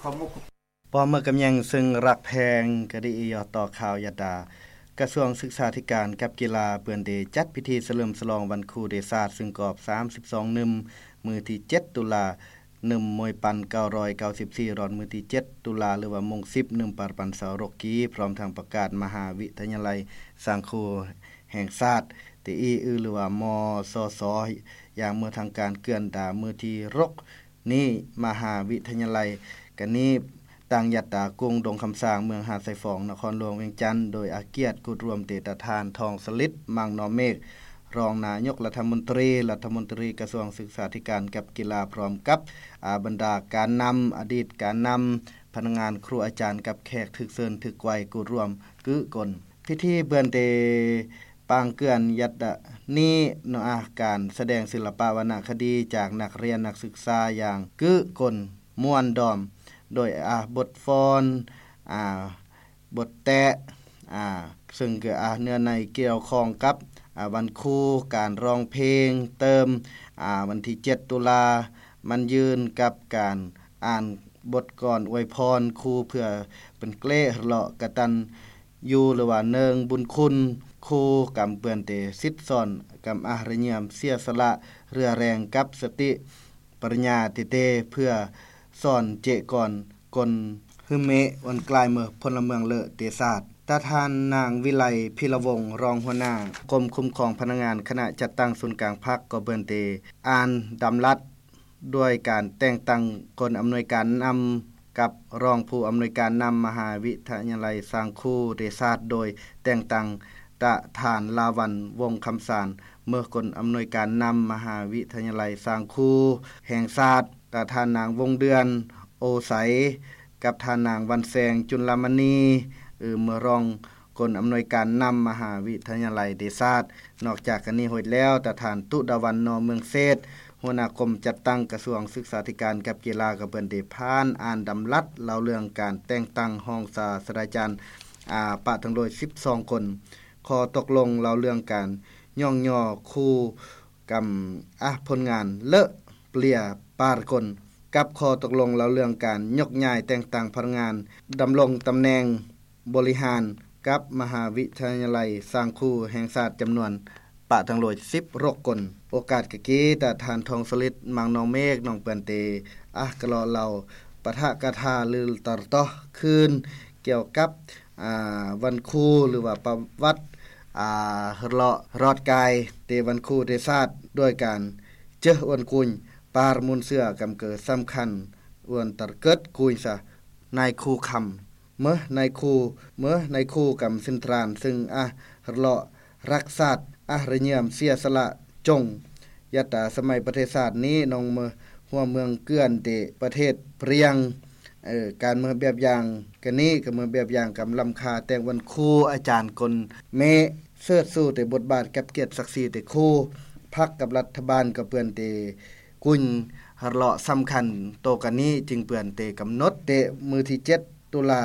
อมุกปอเมื่อกำยังซึ่งรักแพงกะดิยอต่อข่าวยาดากระทรวงศึกษาธิการกับกีฬาเปื้อนเดจัดพิธีเฉลิมฉลองวันครูเดชาติซึ่งกอบ32นึมมื้อที่7ตุลา1มวยปัน994รอนมื้อที่7ตุลาหรือว่ามง10 1ปันปันเสารกกีพร้อมทางประกาศมหาวิทยาลัยสังครูแห่งชาติติหรือว่ามสสอย่างเมื่อทางการเกื้อนดามื้อที่รกนี้มหาวิทยาลัยกันนี้ต่างยัตตากรุงดงคำสร้างเมืองหาดไซฟองนครหลวงเวียงจันทน์โดยอาเกียรติกุฎรวมเตตทานทองสลิดมังนอเมฆรองนายกรัฐมนตรีกระทรวงศึกษาธิการกับกีฬาพร้อมกับบรรดาการนำอดีตการนำพนักงานครูอาจารย์กับแขกถึกเชิญถึกไว้กุฎรวมกึกลพิธีเบิ่นเตปางเกื้อนยัตตะนี้นอาการแสดงศิลปะวรรณคดีจากนักเรียนนักศึกษาอย่างกึกลม่วนดอมโดยบทฟ้อนบทแตะซึ่งก็เนื้อในเกี่ยวข้องกับวันครูการร้องเพลงเติมวันที่7ตุลามันยืนกับการอ่านบทก่อนอวยพรครูเพื่อเป็นเกล้เลาะกตัญญูหรือว่าเนิงบุญคุณครูกำเปื้อนเตสิทธิ์สอนกำอาระเยียมเสียสละเรือแรงกับสติปริญญาติเตเพื่อสอนเจก่อนกลฮึเมวันกลายเมืองพลเมืองเลอะเตศาสตร์ตาทานนางวิไลพิรวงศ์รองหัวหน้ากรมคุ้มครองพนักงานคณะจัดตั้งศูนย์กลางพรรคก็เบิ่นเตอ่านดำรัดด้วยการแต่งตั้งคนอำนวยการนำกับรองผู้อำนวยการนำมหาวิทยาลัยสังคูเดชาติโดยแต่งตั้งตะฐานลาวันวงคำสารเมื่อคนอำนวยการนำมหาวิทยาลัยสังคูแห่งชาติตะทานนางวงเดือนโอไสกับทานนางวันแสงจุลมณีเมื่อรองคนอำนวยการนำมหาวิทยาลัยเดชาตินอกจากกันนี้โหดแล้วตะทานตุดาวันนอเมืองเศษหัวหน้ากรมจัดตั้งกระทรวงศึกษาธิการกับกีฬากับเปิ้นได้พานอ่านดำรัดเล่าเรื่องการแต่งตั้งห้องศาสตราจารย์ปะทั้งโดย12คนขอตกลงเล่าเรื่องการย่องย่อคู่กำผลงานเลอะเปลี่ยปารคนกับข้อตกลงเล่าเรื่องการยกย้ายแต่งตั้งพนักงานดำรงตำแหน่งบริหารกับมหาวิทยาลัยสังคูแห่งชาติจำนวนปะทั้งโดย10คนโอกาสกะกี้ตะทานทองสลิดมังนองเมฆน้องเปิ้นเตกะลอเล่าปะทะกะทาลือตอต่อคืนเกี่ยวกับวันครูหรือว่าประวัติเลาะรอดกายเตวันครูเดชาติด้วยการเจออวนกุญปารมุนเสื้อกำเกิดสำคัญอวนตะเกิดกุญซะนายครูคำเมื่อนายครูกำสินตรานซึ่งเลาะรักษาระเยียมเสียสละจงยะตาสมัยประเทศชาตินี้นองหัวเมืองเกื้อนเตประเทศเปรียงการเมืองแบบอย่างกันนี้ก็เมืองแบบอย่างกำลำคาแต่งวันครูอาจารย์กลเมเสิร์ชสู้แต่บทบาทกับเกียรติศักดิ์ศรีแต่ครูพรรคกับรัฐบาลก็เปื้อนเตกุญเลาะสำคัญโตกันนี้จึงเปื้อนเตกำหนดเตมื้อที่7ตุลา